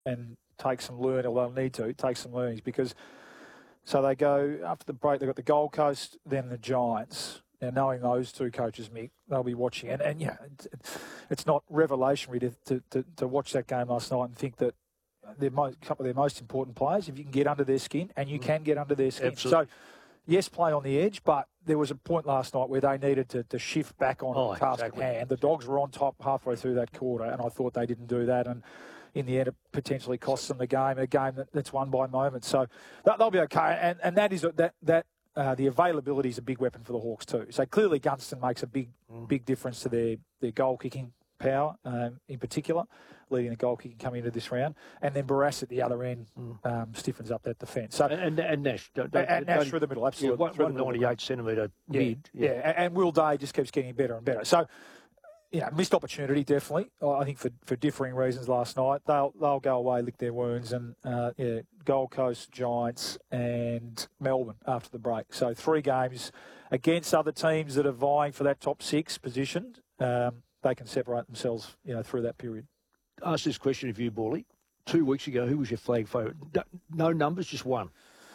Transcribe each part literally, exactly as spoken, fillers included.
and take some learning, or they'll need to take some learnings, because so they go after the break. They've got the Gold Coast, then the Giants. Now, knowing those two coaches, Mick, they'll be watching, and and yeah, it's, it's not revelationary to, to to to watch that game last night and think that they're most, a couple of their most important players, if you can get under their skin, and you can get under their skin. Absolutely. So, yes, play on the edge, but there was a point last night where they needed to, to shift back on oh, the task exactly. at hand. The Dogs were on top halfway through that quarter, and I thought they didn't do that, and in the end it potentially cost them the game, a game that, that's won by moments. So that, they'll be okay, and and that is that that uh, the availability is a big weapon for the Hawks too. So clearly Gunston makes a big mm. big difference to their, their goal kicking power, um, in particular, leading the goal kicking coming into this round, and then Barras at the other end mm. um, stiffens up that defence. So and, and Nash, don't, and, and Nash don't, through the middle, absolutely. Yeah, one ninety-eight centimetre mid. Yeah, yeah. yeah, and Will Day just keeps getting better and better. So, you know, missed opportunity definitely. I think for, for differing reasons last night, they'll they'll go away, lick their wounds, and uh, yeah, Gold Coast, Giants, and Melbourne after the break. So three games against other teams that are vying for that top six position. Um, they can separate themselves, you know, through that period. Ask this question of you, Bawley. Two weeks ago, who was your flag favourite? No numbers, just one.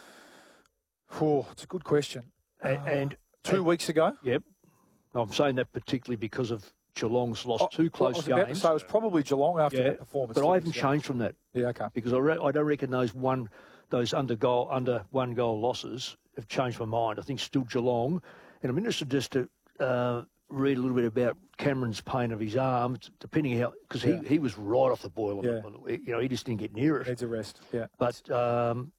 Oh, it's a good question. And, and two and, weeks ago? Yep. I'm saying that particularly because of Geelong's lost oh, two close games. games. So it was probably Geelong after yeah, that performance. But I haven't changed from that. Yeah, okay. Because I, re- I don't reckon those one, those under goal, under one goal losses have changed my mind. I think still Geelong, and I'm interested just to uh, read a little bit about Cameron's pain of his arm, depending how, because he, yeah. he was right off the boil. Yeah. You know, he just didn't get near it. Needs a rest. Yeah. But um,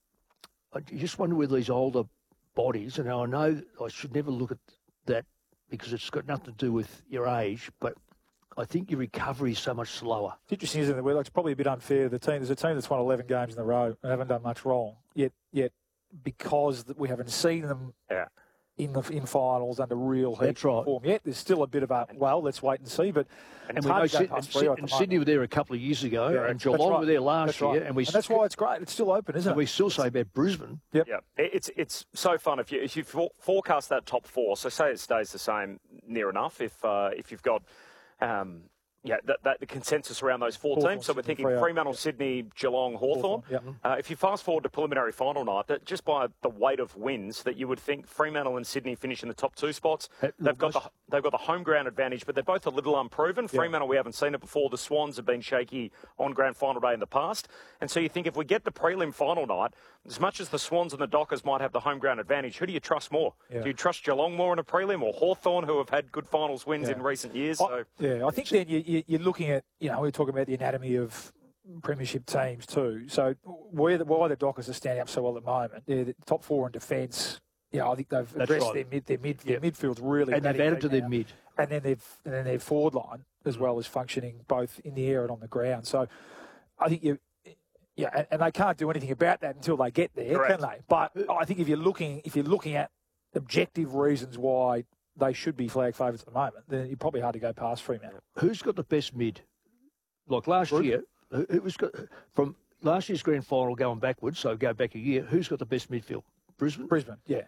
I just wonder whether these older bodies, and I know I should never look at that because it's got nothing to do with your age, but I think your recovery is so much slower. It's interesting, isn't it? It's probably a bit unfair. The team, there's a team that's won eleven games in a row and haven't done much wrong. Yet, yet because we haven't seen them yeah. in the in finals under real heat That's right. form yet, there's still a bit of a, well, let's wait and see. But and, and we know Sid, and, Sid, and Sydney were there a couple of years ago, yeah, and Geelong right. were there last that's year. Right. And, we and that's why it's great. It's still open, isn't and it? we still say about Brisbane. Yep. Yeah. It's it's so fun if you if you forecast that top four. So say it stays the same near enough. If uh, if you've got um, yeah, that, that the consensus around those four Hawthorn, teams. So we're thinking Freo, Fremantle, yeah. Sydney, Geelong, Hawthorn. Yep. Uh, if you fast forward to preliminary final night, that just by the weight of wins, that you would think Fremantle and Sydney finish in the top two spots. Hey, they've got the they've got the home ground advantage, but they're both a little unproven. Yeah. Fremantle, we haven't seen it before. The Swans have been shaky on grand final day in the past, and so you think if we get the prelim final night, as much as the Swans and the Dockers might have the home ground advantage, who do you trust more? Yeah. Do you trust Geelong more in a prelim, or Hawthorn, who have had good finals wins yeah. in recent years? I, So yeah, I think then you, you, you're looking at, you know, we're talking about the anatomy of premiership teams too. So where the, why the Dockers are standing up so well at the moment, they're the top four in defence. Yeah, I think they've That's addressed right. their mid, their mid, Yep. their midfield's really, And they've added to their now. mid. And then they've and then their forward line as well is functioning both in the air and on the ground. So I think you. Yeah, and, and they can't do anything about that until they get there, Correct. can they? But I think if you're looking, if you're looking at objective reasons why they should be flag favourites at the moment, then you're probably hard to go past Fremantle. Who's got the best mid? Like last Group? year, who- who's got from last year's grand final going backwards? So go back a year. Who's got the best midfield? Brisbane. Brisbane, yeah.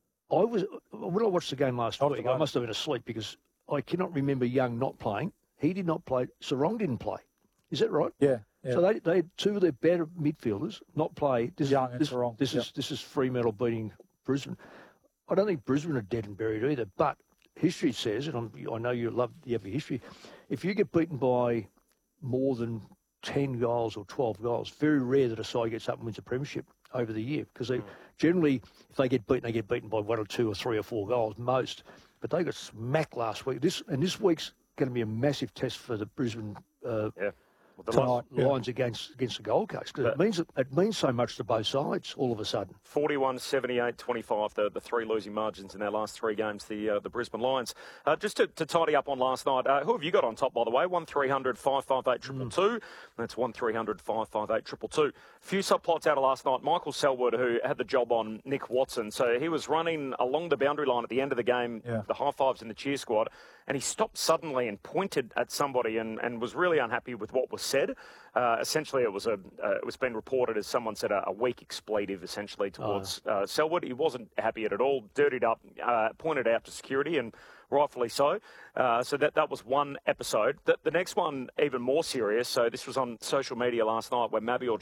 I was when I watched the game last Not week. at the I moment. must have been asleep because I cannot remember Young not playing. He did not play. Sarong didn't play. Is that right? Yeah. yeah. So they they had two of their better midfielders not play. This, Young and this, Sarong, This yep. is this is Fremantle beating Brisbane. I don't think Brisbane are dead and buried either. But history says, and I'm, I know you love you have your history. If you get beaten by more than ten goals or twelve goals, very rare that a side gets up and wins a premiership over the year because they mm. generally, if they get beaten, they get beaten by one or two or three or four goals most. But they got smacked last week. This and this week's going to be a massive test for the Brisbane. Uh, yeah. Well, Tonight, the lines yeah. against against the Gold Coast because it means it means so much to both sides all of a sudden. forty-one, seventy-eight, twenty-five, the, the three losing margins in their last three games, the uh, the Brisbane Lions. Uh, just to, to tidy up on last night, uh, who have you got on top, by the way? one three hundred, five five eight, two two two. That's one three hundred, five five eight, two two two. Few subplots out of last night. Michael Selwood, who had the job on Nick Watson, so he was running along the boundary line at the end of the game, yeah. the high fives in the cheer squad, and he stopped suddenly and pointed at somebody and, and was really unhappy with what was said. Uh, essentially, it was a uh, it was been reported as someone said a, a weak expletive essentially towards uh, Selwood. He wasn't happy at it all, dirtied up, uh, pointed out to security, and rightfully so. Uh, so that, that was one episode. The, the next one, even more serious. So this was on social media last night where Mabior